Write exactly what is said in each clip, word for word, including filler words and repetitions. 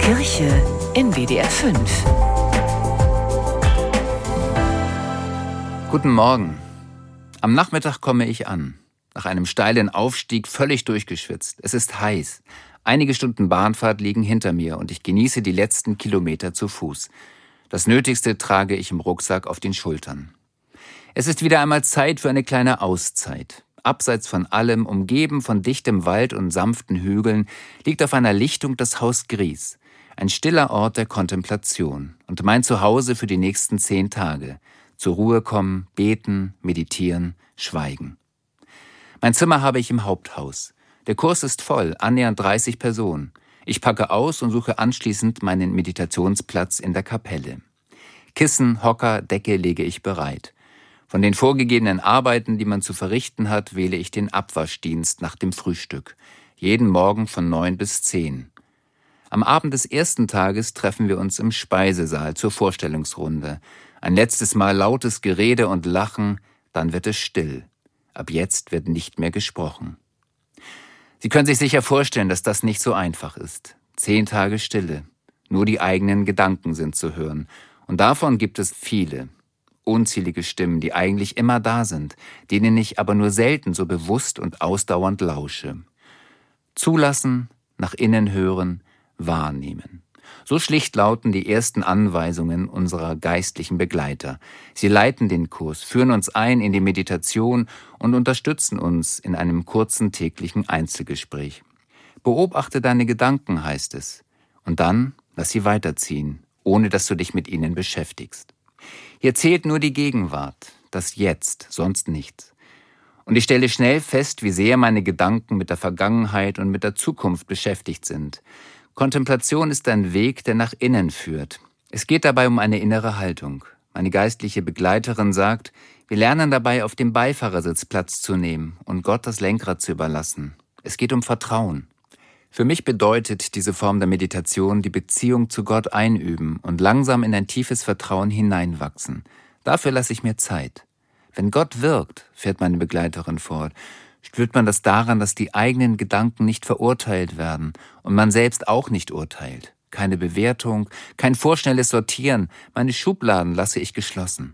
Kirche in W D R fünf. Guten Morgen. Am Nachmittag komme ich an. Nach einem steilen Aufstieg völlig durchgeschwitzt. Es ist heiß. Einige Stunden Bahnfahrt liegen hinter mir und ich genieße die letzten Kilometer zu Fuß. Das Nötigste trage ich im Rucksack auf den Schultern. Es ist wieder einmal Zeit für eine kleine Auszeit. Abseits von allem, umgeben von dichtem Wald und sanften Hügeln, liegt auf einer Lichtung das Haus Gries. Ein stiller Ort der Kontemplation und mein Zuhause für die nächsten zehn Tage. Zur Ruhe kommen, beten, meditieren, schweigen. Mein Zimmer habe ich im Haupthaus. Der Kurs ist voll, annähernd dreißig Personen. Ich packe aus und suche anschließend meinen Meditationsplatz in der Kapelle. Kissen, Hocker, Decke lege ich bereit. Von den vorgegebenen Arbeiten, die man zu verrichten hat, wähle ich den Abwaschdienst nach dem Frühstück. Jeden Morgen von neun bis zehn. Am Abend des ersten Tages treffen wir uns im Speisesaal zur Vorstellungsrunde. Ein letztes Mal lautes Gerede und Lachen, dann wird es still. Ab jetzt wird nicht mehr gesprochen. Sie können sich sicher vorstellen, dass das nicht so einfach ist. Zehn Tage Stille. Nur die eigenen Gedanken sind zu hören. Und davon gibt es viele. Unzählige Stimmen, die eigentlich immer da sind, denen ich aber nur selten so bewusst und ausdauernd lausche. Zulassen, nach innen hören, wahrnehmen. So schlicht lauten die ersten Anweisungen unserer geistlichen Begleiter. Sie leiten den Kurs, führen uns ein in die Meditation und unterstützen uns in einem kurzen täglichen Einzelgespräch. Beobachte deine Gedanken, heißt es. Und dann lass sie weiterziehen, ohne dass du dich mit ihnen beschäftigst. Hier zählt nur die Gegenwart, das Jetzt, sonst nichts. Und ich stelle schnell fest, wie sehr meine Gedanken mit der Vergangenheit und mit der Zukunft beschäftigt sind. Kontemplation ist ein Weg, der nach innen führt. Es geht dabei um eine innere Haltung. Meine geistliche Begleiterin sagt, wir lernen dabei, auf dem Beifahrersitz Platz zu nehmen und Gott das Lenkrad zu überlassen. Es geht um Vertrauen. Für mich bedeutet diese Form der Meditation die Beziehung zu Gott einüben und langsam in ein tiefes Vertrauen hineinwachsen. Dafür lasse ich mir Zeit. Wenn Gott wirkt, fährt meine Begleiterin fort, spürt man das daran, dass die eigenen Gedanken nicht verurteilt werden und man selbst auch nicht urteilt. Keine Bewertung, kein vorschnelles Sortieren, meine Schubladen lasse ich geschlossen.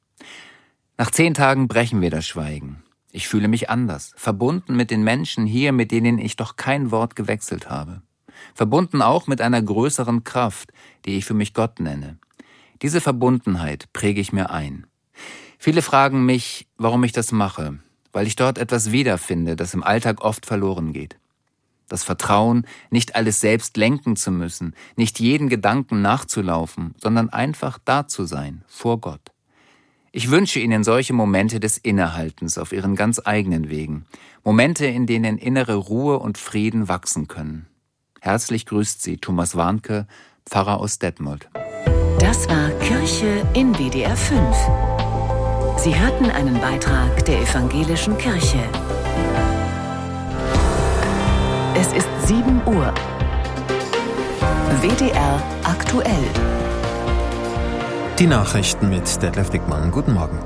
Nach zehn Tagen brechen wir das Schweigen. Ich fühle mich anders, verbunden mit den Menschen hier, mit denen ich doch kein Wort gewechselt habe. Verbunden auch mit einer größeren Kraft, die ich für mich Gott nenne. Diese Verbundenheit präge ich mir ein. Viele fragen mich, warum ich das mache, weil ich dort etwas wiederfinde, das im Alltag oft verloren geht. Das Vertrauen, nicht alles selbst lenken zu müssen, nicht jeden Gedanken nachzulaufen, sondern einfach da zu sein, vor Gott. Ich wünsche Ihnen solche Momente des Innehaltens auf Ihren ganz eigenen Wegen. Momente, in denen innere Ruhe und Frieden wachsen können. Herzlich grüßt Sie Thomas Warnke, Pfarrer aus Detmold. Das war Kirche in W D R fünf. Sie hörten einen Beitrag der Evangelischen Kirche. Es ist sieben Uhr. W D R aktuell. Die Nachrichten mit Detlef Dickmann. Guten Morgen.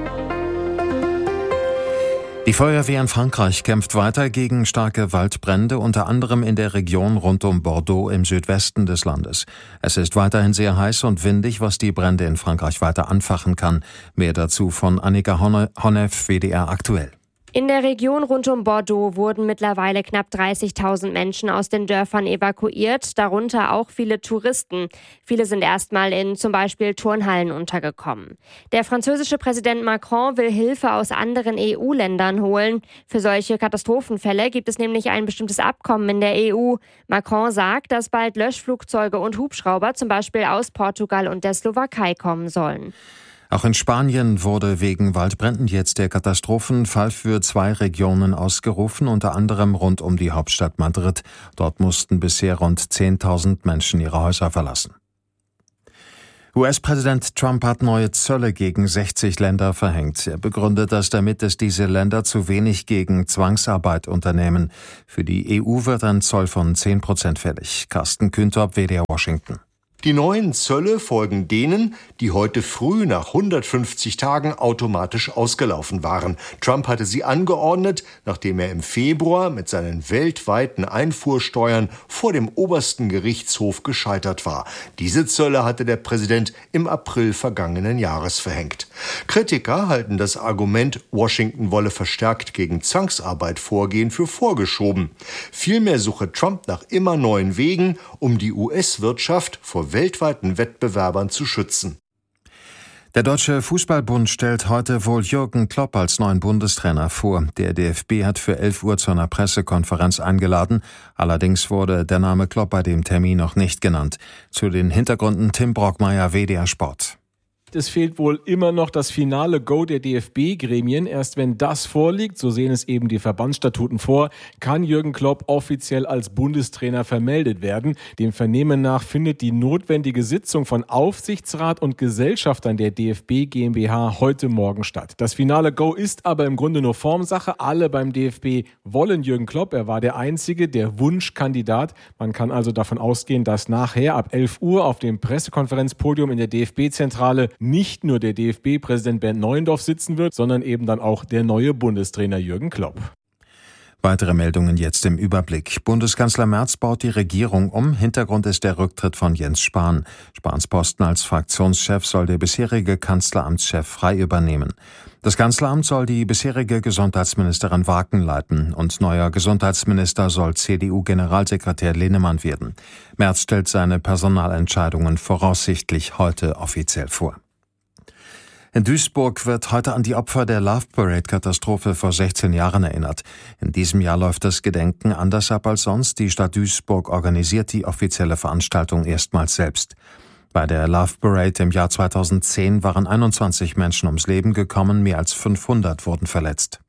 Die Feuerwehr in Frankreich kämpft weiter gegen starke Waldbrände, unter anderem in der Region rund um Bordeaux im Südwesten des Landes. Es ist weiterhin sehr heiß und windig, was die Brände in Frankreich weiter anfachen kann. Mehr dazu von Annika Honneff, W D R aktuell. In der Region rund um Bordeaux wurden mittlerweile knapp dreißigtausend Menschen aus den Dörfern evakuiert, darunter auch viele Touristen. Viele sind erstmal in zum Beispiel Turnhallen untergekommen. Der französische Präsident Macron will Hilfe aus anderen E U-Ländern holen. Für solche Katastrophenfälle gibt es nämlich ein bestimmtes Abkommen in der E U. Macron sagt, dass bald Löschflugzeuge und Hubschrauber zum Beispiel aus Portugal und der Slowakei kommen sollen. Auch in Spanien wurde wegen Waldbränden jetzt der Katastrophenfall für zwei Regionen ausgerufen, unter anderem rund um die Hauptstadt Madrid. Dort mussten bisher rund zehntausend Menschen ihre Häuser verlassen. U S-Präsident Trump hat neue Zölle gegen sechzig Länder verhängt. Er begründet das damit, dass diese Länder zu wenig gegen Zwangsarbeit unternehmen. Für die E U wird ein Zoll von zehn Prozent fällig. Carsten Kühntorp, W D R Washington. Die neuen Zölle folgen denen, die heute früh nach hundertfünfzig Tagen automatisch ausgelaufen waren. Trump hatte sie angeordnet, nachdem er im Februar mit seinen weltweiten Einfuhrsteuern vor dem obersten Gerichtshof gescheitert war. Diese Zölle hatte der Präsident im April vergangenen Jahres verhängt. Kritiker halten das Argument, Washington wolle verstärkt gegen Zwangsarbeit vorgehen, für vorgeschoben. Vielmehr suche Trump nach immer neuen Wegen, um die U S-Wirtschaft vor weltweiten Wettbewerbern zu schützen. Der Deutsche Fußballbund stellt heute wohl Jürgen Klopp als neuen Bundestrainer vor. Der D F B hat für elf Uhr zu einer Pressekonferenz eingeladen. Allerdings wurde der Name Klopp bei dem Termin noch nicht genannt. Zu den Hintergründen Tim Brockmeier, W D R Sport. Es fehlt wohl immer noch das finale Go der D F B-Gremien. Erst wenn das vorliegt, so sehen es eben die Verbandsstatuten vor, kann Jürgen Klopp offiziell als Bundestrainer vermeldet werden. Dem Vernehmen nach findet die notwendige Sitzung von Aufsichtsrat und Gesellschaftern der D F B GmbH heute Morgen statt. Das finale Go ist aber im Grunde nur Formsache. Alle beim D F B wollen Jürgen Klopp. Er war der Einzige, der Wunschkandidat. Man kann also davon ausgehen, dass nachher ab elf Uhr auf dem Pressekonferenzpodium in der D F B-Zentrale nicht nur der D F B-Präsident Bernd Neuendorf sitzen wird, sondern eben dann auch der neue Bundestrainer Jürgen Klopp. Weitere Meldungen jetzt im Überblick. Bundeskanzler Merz baut die Regierung um. Hintergrund ist der Rücktritt von Jens Spahn. Spahns Posten als Fraktionschef soll der bisherige Kanzleramtschef frei übernehmen. Das Kanzleramt soll die bisherige Gesundheitsministerin Waken leiten und neuer Gesundheitsminister soll C D U-Generalsekretär Linnemann werden. Merz stellt seine Personalentscheidungen voraussichtlich heute offiziell vor. In Duisburg wird heute an die Opfer der Love Parade-Katastrophe vor sechzehn Jahren erinnert. In diesem Jahr läuft das Gedenken anders ab als sonst. Die Stadt Duisburg organisiert die offizielle Veranstaltung erstmals selbst. Bei der Love Parade im Jahr zweitausendzehn waren einundzwanzig Menschen ums Leben gekommen, mehr als fünfhundert wurden verletzt.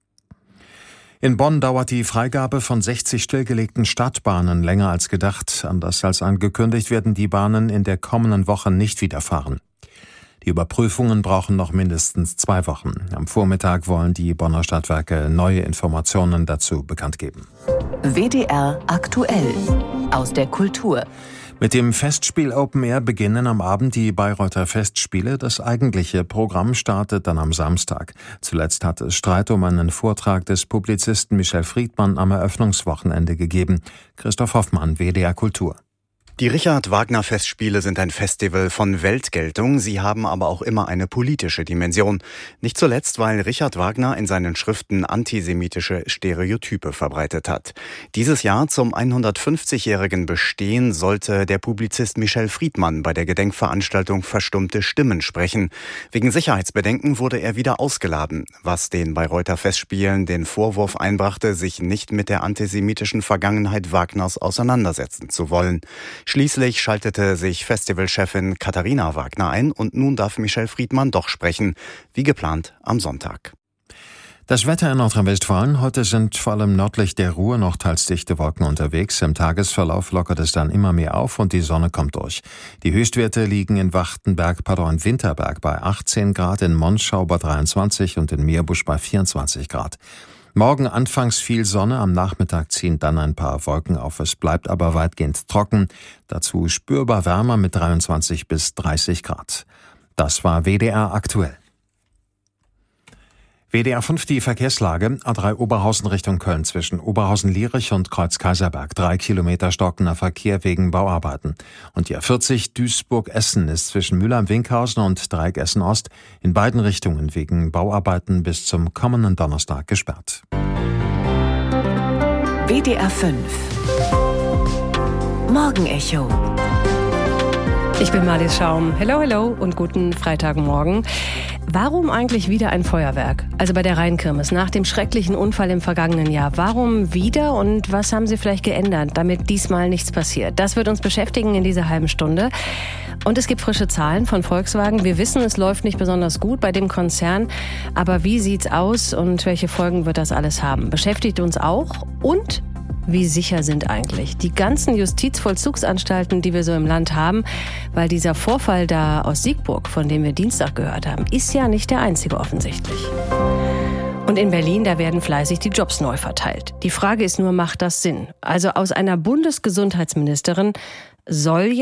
In Bonn dauert die Freigabe von sechzig stillgelegten Stadtbahnen länger als gedacht. Anders als angekündigt werden die Bahnen in der kommenden Woche nicht wieder fahren. Die Überprüfungen brauchen noch mindestens zwei Wochen. Am Vormittag wollen die Bonner Stadtwerke neue Informationen dazu bekannt geben. W D R aktuell aus der Kultur. Mit dem Festspiel Open Air beginnen am Abend die Bayreuther Festspiele. Das eigentliche Programm startet dann am Samstag. Zuletzt hat es Streit um einen Vortrag des Publizisten Michel Friedmann am Eröffnungswochenende gegeben. Christoph Hoffmann, W D R Kultur. Die Richard-Wagner-Festspiele sind ein Festival von Weltgeltung, sie haben aber auch immer eine politische Dimension. Nicht zuletzt, weil Richard Wagner in seinen Schriften antisemitische Stereotype verbreitet hat. Dieses Jahr zum hundertfünfzigjährigen Bestehen sollte der Publizist Michel Friedmann bei der Gedenkveranstaltung Verstummte Stimmen sprechen. Wegen Sicherheitsbedenken wurde er wieder ausgeladen, was den Bayreuther Festspielen den Vorwurf einbrachte, sich nicht mit der antisemitischen Vergangenheit Wagners auseinandersetzen zu wollen. Schließlich schaltete sich Festivalchefin Katharina Wagner ein und nun darf Michel Friedmann doch sprechen, wie geplant am Sonntag. Das Wetter in Nordrhein-Westfalen. Heute sind vor allem nördlich der Ruhr noch teils dichte Wolken unterwegs. Im Tagesverlauf lockert es dann immer mehr auf und die Sonne kommt durch. Die Höchstwerte liegen in Wachtenberg, pardon, in Winterberg bei achtzehn Grad, in Monschau bei dreiundzwanzig und in Meerbusch bei vierundzwanzig Grad. Morgen anfangs viel Sonne, am Nachmittag ziehen dann ein paar Wolken auf. Es bleibt aber weitgehend trocken, dazu spürbar wärmer mit dreiundzwanzig bis dreißig Grad. Das war W D R aktuell. W D R fünf die Verkehrslage. A drei Oberhausen Richtung Köln zwischen Oberhausen-Lierich und Kreuz-Kaiserberg. Drei Kilometer stockender Verkehr wegen Bauarbeiten. Und die A vierzig Duisburg-Essen ist zwischen Mülheim-Winkhausen und Dreieck Essen-Ost in beiden Richtungen wegen Bauarbeiten bis zum kommenden Donnerstag gesperrt. W D R fünf Morgenecho. Ich bin Marlies Schaum. Hello, hello und guten Freitagmorgen. Warum eigentlich wieder ein Feuerwerk? Also bei der Rheinkirmes nach dem schrecklichen Unfall im vergangenen Jahr. Warum wieder und was haben Sie vielleicht geändert, damit diesmal nichts passiert? Das wird uns beschäftigen in dieser halben Stunde. Und es gibt frische Zahlen von Volkswagen. Wir wissen, es läuft nicht besonders gut bei dem Konzern. Aber wie sieht's aus und welche Folgen wird das alles haben? Beschäftigt uns auch. Und wie sicher sind eigentlich die ganzen Justizvollzugsanstalten, die wir so im Land haben? Weil dieser Vorfall da aus Siegburg, von dem wir Dienstag gehört haben, ist ja nicht der einzige offensichtlich. Und in Berlin, da werden fleißig die Jobs neu verteilt. Die Frage ist nur, macht das Sinn? Also aus einer Bundesgesundheitsministerin soll